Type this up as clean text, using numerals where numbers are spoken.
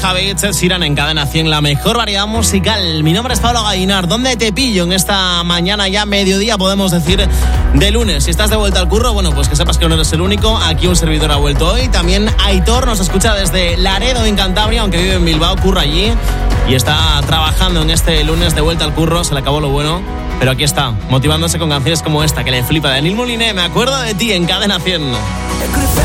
Javi, Ed Sheeran en Cadena 100, la mejor variedad musical. Mi nombre es Pablo Gallinar. ¿Dónde te pillo en esta mañana ya mediodía, podemos decir, de lunes? Si estás de vuelta al curro, bueno, pues que sepas que no eres el único. Aquí un servidor ha vuelto hoy. También Aitor nos escucha desde Laredo, en Cantabria, aunque vive en Bilbao, curra allí y está trabajando en este lunes de vuelta al curro. Se le acabó lo bueno, pero aquí está, motivándose con canciones como esta, que le flipa, de Neil Moliné, Me acuerdo de ti, en Cadena 100.